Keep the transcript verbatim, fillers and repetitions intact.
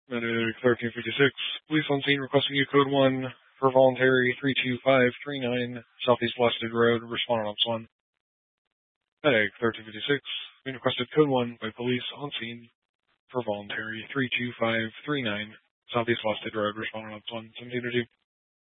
Medic thirteen fifty-six, police on scene requesting you code one for voluntary three two five three nine Southeast Blasted Road, respondent on one. Medic thirteen fifty-six, being requested code one by police on scene for voluntary three two five three nine Southeast Blasted Road, respondent on one. seventeen oh two.